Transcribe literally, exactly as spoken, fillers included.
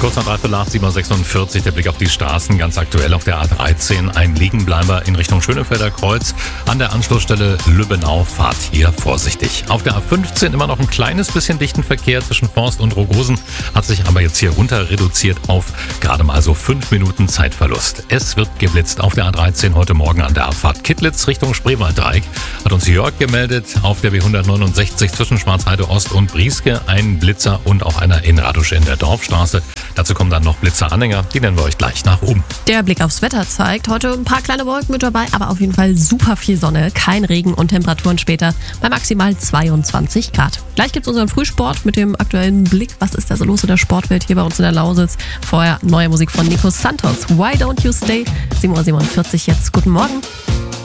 Kurz nach dreiviertel nach, sieben Uhr sechsundvierzig, der Blick auf die Straßen, ganz aktuell auf der A dreizehn. Ein Liegenbleiber in Richtung Schönefelder Kreuz. An der Anschlussstelle Lübbenau, fahrt hier vorsichtig. Auf der A fünfzehn immer noch ein kleines bisschen dichten Verkehr zwischen Forst und Rogosen, hat sich aber jetzt hier runter reduziert auf gerade mal so fünf Minuten Zeitverlust. Es wird geblitzt auf der A dreizehn heute Morgen an der Abfahrt Kittlitz Richtung Spreewalddreieck. Hat uns Jörg gemeldet, auf der B hundertneunundsechzig zwischen Schwarzheide Ost und Brieske ein Blitzer und auch einer in Radusche in der Dorfstraße. Dazu kommen dann noch Blitzeranhänger, die nennen wir euch gleich nach oben. Der Blick aufs Wetter zeigt heute ein paar kleine Wolken mit dabei, aber auf jeden Fall super viel Sonne, kein Regen und Temperaturen später bei maximal zweiundzwanzig Grad. Gleich gibt's unseren Frühsport mit dem aktuellen Blick. Was ist da so los in der Sportwelt hier bei uns in der Lausitz? Vorher neue Musik von Nico Santos. Why Don't You Stay? sieben Uhr siebenundvierzig jetzt. Guten Morgen.